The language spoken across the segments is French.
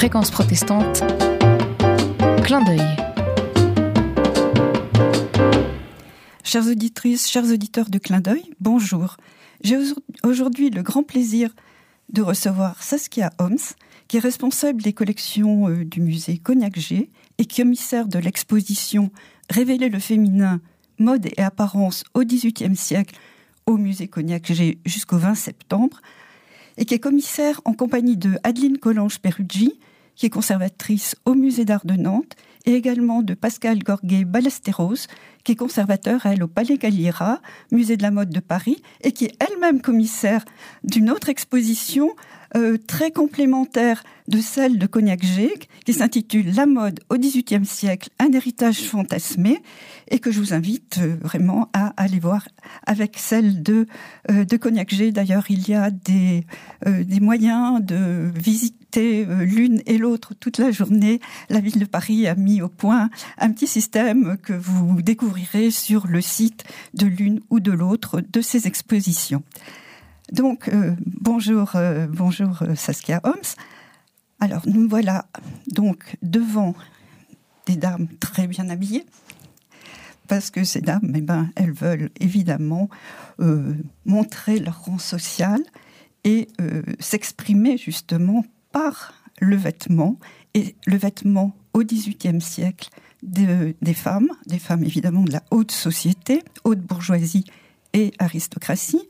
Fréquence protestante, clin d'œil. Chères auditrices, chers auditeurs de Clin d'œil, bonjour. J'ai aujourd'hui le grand plaisir de recevoir Saskia Homs, qui est responsable des collections du musée Cognac-G et commissaire de l'exposition Révéler le féminin, mode et apparence au XVIIIe siècle au musée Cognac-G jusqu'au 20 septembre, et qui est commissaire en compagnie de Adeline Collange-Peruggi, qui est conservatrice au musée d'art de Nantes, et également de Pascal Gorguet-Ballesteros, qui est conservateur, elle, au Palais Galliera, musée de la mode de Paris, et qui est elle-même commissaire d'une autre exposition très complémentaire de celle de Cognac-G, qui s'intitule La mode au XVIIIe siècle, un héritage fantasmé, et que je vous invite vraiment à aller voir avec celle de Cognac-G. D'ailleurs, il y a des moyens de visiter l'une et l'autre toute la journée. La ville de Paris a mis au point un petit système que vous découvrirez sur le site de l'une ou de l'autre de ces expositions. Donc, bonjour Saskia Homs. Alors, nous voilà donc devant des dames très bien habillées, parce que ces dames, elles veulent évidemment montrer leur rang social et s'exprimer justement par le vêtement, et le vêtement au XVIIIe siècle des femmes évidemment de la haute société, haute bourgeoisie et aristocratie,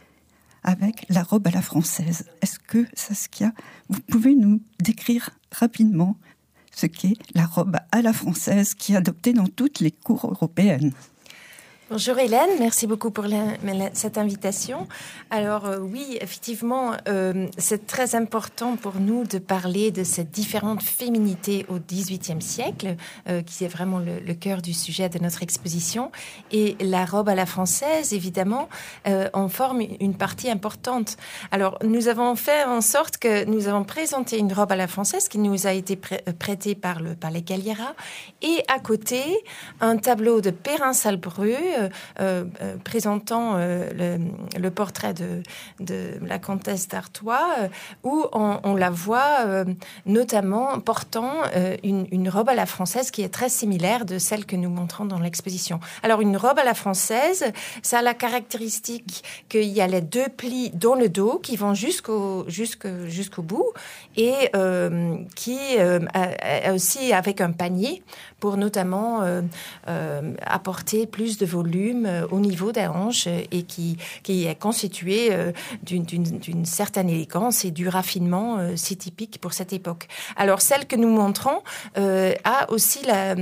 avec la robe à la française. Est-ce que, Saskia, vous pouvez nous décrire rapidement ce qu'est la robe à la française qui est adoptée dans toutes les cours européennes ? Bonjour Hélène, merci beaucoup pour cette invitation. Alors oui, effectivement, c'est très important pour nous de parler de cette différente féminité au XVIIIe siècle, qui est vraiment le cœur du sujet de notre exposition. Et la robe à la française, évidemment, en forme une partie importante. Alors nous avons fait en sorte que nous avons présenté une robe à la française qui nous a été prêtée par le Palais Galliera, et à côté, un tableau de Perrin Salbru, présentant le portrait de la comtesse d'Artois, où on la voit notamment portant une robe à la française qui est très similaire de celle que nous montrons dans l'exposition. Alors une robe à la française, ça a la caractéristique qu'il y a les deux plis dans le dos qui vont jusqu'au bout, et qui aussi avec un panier pour notamment apporter plus de volume au niveau des hanches, et qui est constitué d'une certaine élégance et du raffinement si typique pour cette époque. Alors celle que nous montrons a aussi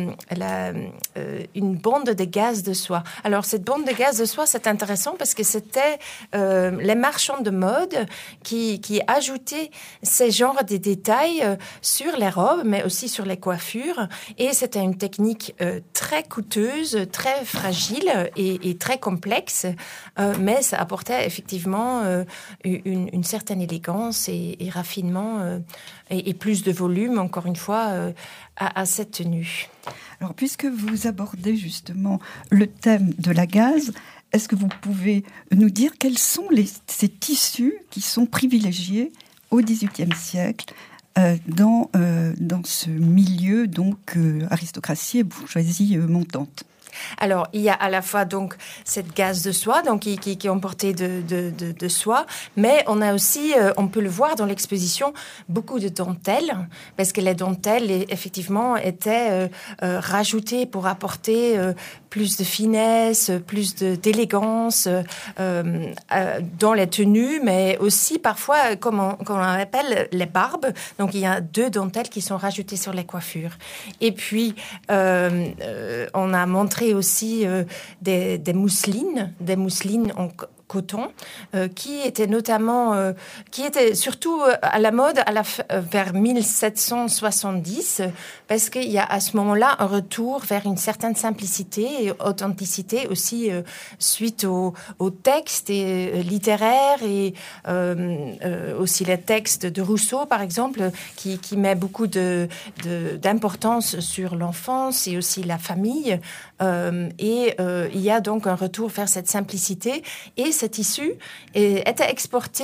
une bande de gaze de soie. Alors cette bande de gaze de soie, c'est intéressant parce que c'était les marchands de mode qui ajoutaient ces genres de détails sur les robes, mais aussi sur les coiffures, et c'était une technique très coûteuse, très fragile et très complexe, mais ça apportait effectivement une certaine élégance et raffinement et plus de volume, encore une fois, à cette tenue. Alors, puisque vous abordez justement le thème de la gaze, est-ce que vous pouvez nous dire quels sont ces tissus qui sont privilégiés au XVIIIe siècle dans ce milieu, donc aristocratie et bourgeoisie montante? Alors, il y a à la fois donc cette gaze de soie, donc qui est emportée de soie, mais on a aussi, on peut le voir dans l'exposition, beaucoup de dentelles, parce que les dentelles effectivement étaient rajoutées pour apporter plus de finesse, plus d'élégance dans les tenues, mais aussi parfois, comme on appelle, les barbes. Donc il y a 2 dentelles qui sont rajoutées sur les coiffures. Et puis on a montré aussi des mousselines en coton, qui était notamment, qui était surtout à la mode vers 1770, parce qu'il y a à ce moment-là un retour vers une certaine simplicité et authenticité aussi suite aux textes littéraires et aussi les textes de Rousseau, par exemple, qui met beaucoup d'importance sur l'enfance et aussi la famille. Et il y a donc un retour vers cette simplicité, et cet tissu était exporté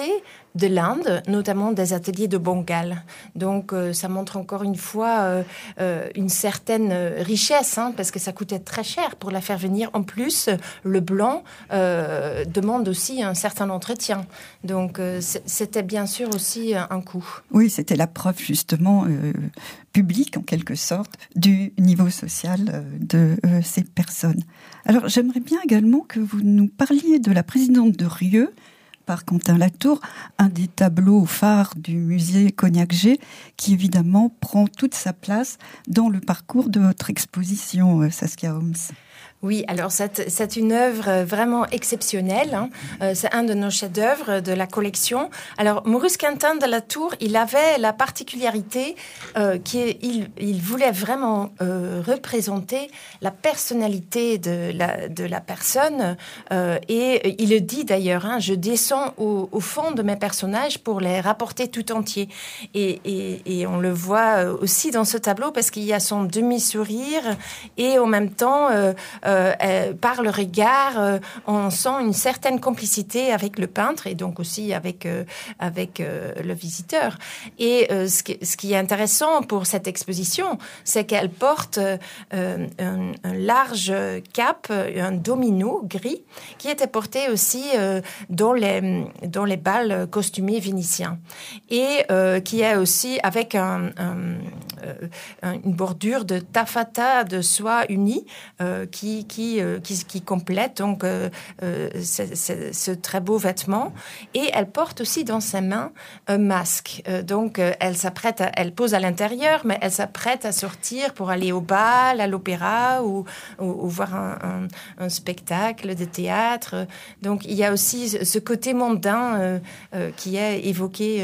de l'Inde, notamment des ateliers de Bengale. Donc, ça montre encore une fois une certaine richesse, parce que ça coûtait très cher pour la faire venir. En plus, le blanc demande aussi un certain entretien. Donc, c'était bien sûr aussi un coût. Oui, c'était la preuve justement publique, en quelque sorte, du niveau social de ces personnes. Alors, j'aimerais bien également que vous nous parliez de la présidente de Rieux, par Quentin Latour, un des tableaux phares du musée Cognacq-Gey, qui évidemment prend toute sa place dans le parcours de votre exposition, Saskia Homs. Oui, alors c'est une œuvre vraiment exceptionnelle. C'est un de nos chefs-d'œuvre de la collection. Alors, Maurice Quentin de Latour, il avait la particularité qu'il voulait vraiment représenter la personnalité de la personne. Et il le dit d'ailleurs, je descends au fond de mes personnages pour les rapporter tout entiers. Et on le voit aussi dans ce tableau parce qu'il y a son demi-sourire et en même temps... par le regard, on sent une certaine complicité avec le peintre et donc aussi avec le visiteur. Et ce qui est intéressant pour cette exposition, c'est qu'elle porte un large cape, un domino gris, qui était porté aussi dans les bals costumés vénitiens et qui est aussi avec une bordure de taffetas de soie unie qui complète donc ce très beau vêtement. Et elle porte aussi dans ses mains un masque. Donc elle pose à l'intérieur, mais elle s'apprête à sortir pour aller au bal, à l'opéra ou voir un spectacle de théâtre. Donc il y a aussi ce côté mondain qui est évoqué